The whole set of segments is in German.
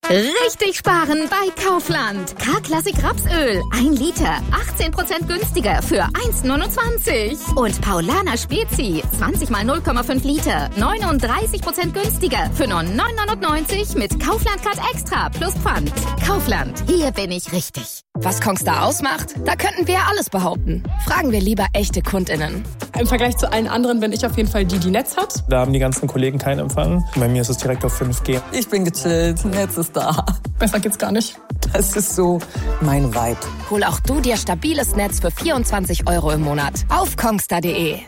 Richtig sparen bei Kaufland. K-Klassik Rapsöl. 1 Liter. 18% günstiger für 1,29. Und Paulaner Spezi. 20 mal 0,5 Liter. 39% günstiger für nur 9,99 mit Kaufland Card Extra plus Pfand. Kaufland. Hier bin ich richtig. Was Kongstar ausmacht? Da könnten wir alles behaupten. Fragen wir lieber echte KundInnen. Im Vergleich zu allen anderen bin ich auf jeden Fall die Netz hat. Da haben die ganzen Kollegen keinen Empfang. Bei mir ist es direkt auf 5G. Ich bin gechillt, Netz ist da. Besser geht's gar nicht. Das ist so mein Vibe. Hol auch du dir stabiles Netz für 24 € im Monat auf kongstar.de.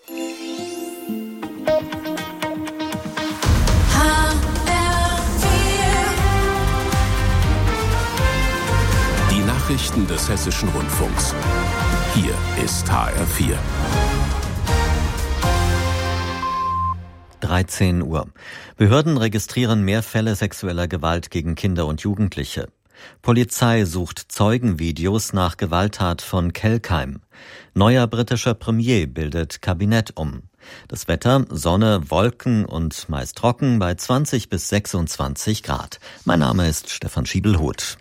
Die Nachrichten des Hessischen Rundfunks. Hier ist HR4. 13 Uhr. Behörden registrieren mehr Fälle sexueller Gewalt gegen Kinder und Jugendliche. Polizei sucht Zeugenvideos nach Gewalttat von Kelkheim. Neuer britischer Premier bildet Kabinett um. Das Wetter, Sonne, Wolken und meist trocken bei 20 bis 26 Grad. Mein Name ist Stefan Schiebelhuth.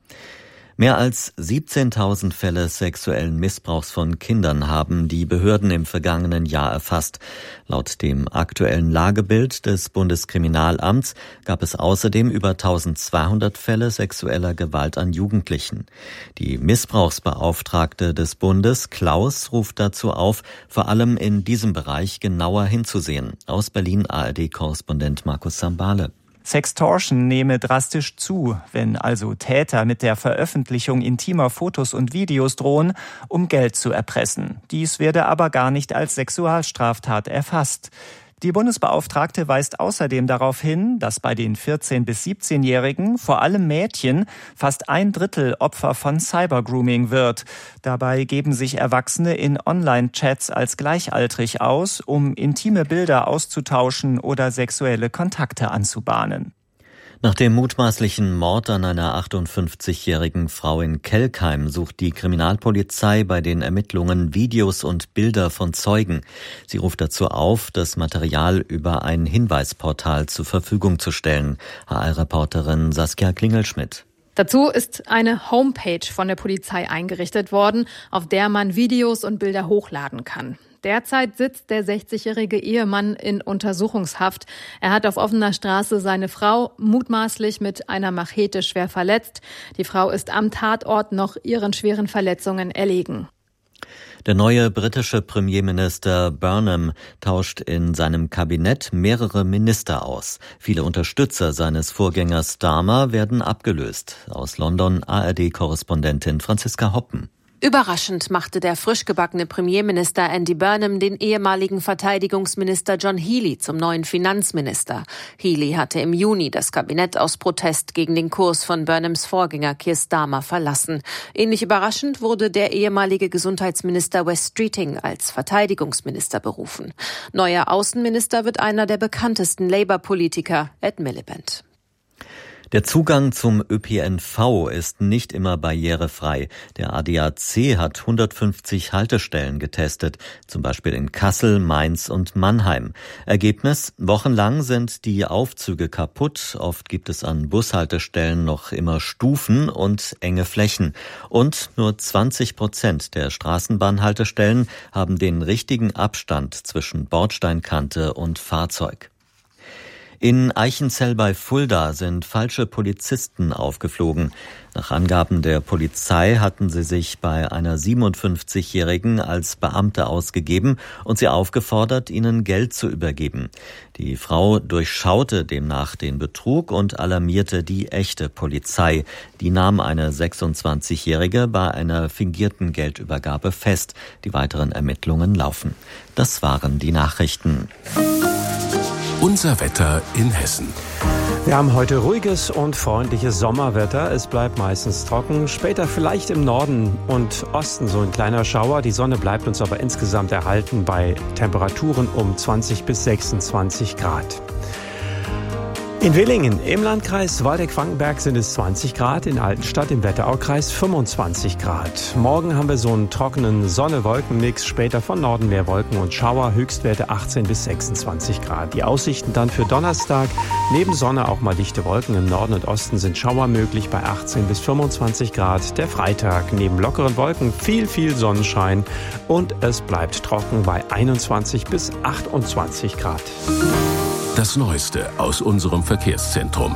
Mehr als 17.000 Fälle sexuellen Missbrauchs von Kindern haben die Behörden im vergangenen Jahr erfasst. Laut dem aktuellen Lagebild des Bundeskriminalamts gab es außerdem über 1.200 Fälle sexueller Gewalt an Jugendlichen. Die Missbrauchsbeauftragte des Bundes, Klaus, ruft dazu auf, vor allem in diesem Bereich genauer hinzusehen. Aus Berlin ARD-Korrespondent Markus Sambale. Sextortion nehme drastisch zu, wenn also Täter mit der Veröffentlichung intimer Fotos und Videos drohen, um Geld zu erpressen. Dies werde aber gar nicht als Sexualstraftat erfasst. Die Bundesbeauftragte weist außerdem darauf hin, dass bei den 14- bis 17-Jährigen, vor allem Mädchen, fast 1/3 Opfer von Cybergrooming wird. Dabei geben sich Erwachsene in Online-Chats als gleichaltrig aus, um intime Bilder auszutauschen oder sexuelle Kontakte anzubahnen. Nach dem mutmaßlichen Mord an einer 58-jährigen Frau in Kelkheim sucht die Kriminalpolizei bei den Ermittlungen Videos und Bilder von Zeugen. Sie ruft dazu auf, das Material über ein Hinweisportal zur Verfügung zu stellen. HR-Reporterin Saskia Klingelschmidt. Dazu ist eine Homepage von der Polizei eingerichtet worden, auf der man Videos und Bilder hochladen kann. Derzeit sitzt der 60-jährige Ehemann in Untersuchungshaft. Er hat auf offener Straße seine Frau mutmaßlich mit einer Machete schwer verletzt. Die Frau ist am Tatort noch ihren schweren Verletzungen erlegen. Der neue britische Premierminister Burnham tauscht in seinem Kabinett mehrere Minister aus. Viele Unterstützer seines Vorgängers Starmer werden abgelöst. Aus London ARD-Korrespondentin Franziska Hoppen. Überraschend machte der frisch gebackene Premierminister Andy Burnham den ehemaligen Verteidigungsminister John Healey zum neuen Finanzminister. Healey hatte im Juni das Kabinett aus Protest gegen den Kurs von Burnhams Vorgänger Keir Starmer verlassen. Ähnlich überraschend wurde der ehemalige Gesundheitsminister Wes Streeting als Verteidigungsminister berufen. Neuer Außenminister wird einer der bekanntesten Labour-Politiker, Ed Miliband. Der Zugang zum ÖPNV ist nicht immer barrierefrei. Der ADAC hat 150 Haltestellen getestet, zum Beispiel in Kassel, Mainz und Mannheim. Ergebnis: Wochenlang sind die Aufzüge kaputt. Oft gibt es an Bushaltestellen noch immer Stufen und enge Flächen. Und nur 20% der Straßenbahnhaltestellen haben den richtigen Abstand zwischen Bordsteinkante und Fahrzeug. In Eichenzell bei Fulda sind falsche Polizisten aufgeflogen. Nach Angaben der Polizei hatten sie sich bei einer 57-Jährigen als Beamte ausgegeben und sie aufgefordert, ihnen Geld zu übergeben. Die Frau durchschaute demnach den Betrug und alarmierte die echte Polizei. Die nahm eine 26-Jährige bei einer fingierten Geldübergabe fest. Die weiteren Ermittlungen laufen. Das waren die Nachrichten. Unser Wetter in Hessen. Wir haben heute ruhiges und freundliches Sommerwetter. Es bleibt meistens trocken. Später vielleicht im Norden und Osten so ein kleiner Schauer. Die Sonne bleibt uns aber insgesamt erhalten bei Temperaturen um 20 bis 26 Grad. In Villingen im Landkreis Waldeck-Frankenberg sind es 20 Grad, in Altenstadt im Wetteraukreis 25 Grad. Morgen haben wir so einen trockenen Sonne-Wolken-Mix, später von Norden mehr Wolken und Schauer, Höchstwerte 18 bis 26 Grad. Die Aussichten dann für Donnerstag, neben Sonne auch mal dichte Wolken, im Norden und Osten sind Schauer möglich bei 18 bis 25 Grad. Der Freitag neben lockeren Wolken viel Sonnenschein und es bleibt trocken bei 21 bis 28 Grad. Das Neueste aus unserem Verkehrszentrum.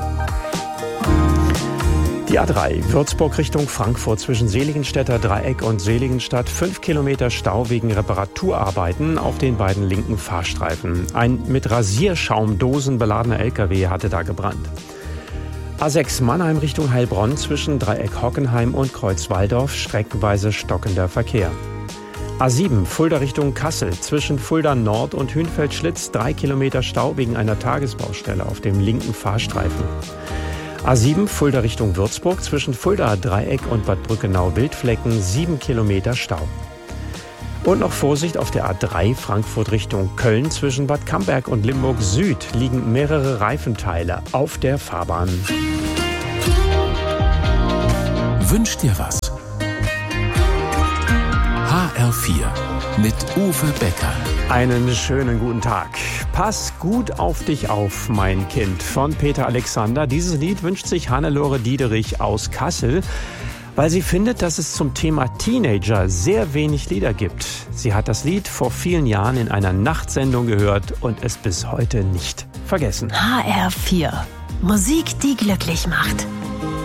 Die A3 Würzburg Richtung Frankfurt zwischen Seligenstädter Dreieck und Seligenstadt. 5 Kilometer Stau wegen Reparaturarbeiten auf den beiden linken Fahrstreifen. Ein mit Rasierschaumdosen beladener LKW hatte da gebrannt. A6 Mannheim Richtung Heilbronn zwischen Dreieck Hockenheim und Kreuz Walldorf. Streckenweise stockender Verkehr. A7 Fulda Richtung Kassel zwischen Fulda Nord und Hünfeld-Schlitz 3 Kilometer Stau wegen einer Tagesbaustelle auf dem linken Fahrstreifen. A7 Fulda Richtung Würzburg zwischen Fulda Dreieck und Bad Brückenau-Wildflecken 7 Kilometer Stau. Und noch Vorsicht auf der A3 Frankfurt Richtung Köln zwischen Bad Camberg und Limburg Süd liegen mehrere Reifenteile auf der Fahrbahn. Wünsch dir was? HR4 mit Uwe Becker. Einen schönen guten Tag. Pass gut auf dich auf, mein Kind, von Peter Alexander. Dieses Lied wünscht sich Hannelore Diederich aus Kassel, weil sie findet, dass es zum Thema Teenager sehr wenig Lieder gibt. Sie hat das Lied vor vielen Jahren in einer Nachtsendung gehört und es bis heute nicht vergessen. HR4. Musik, die glücklich macht.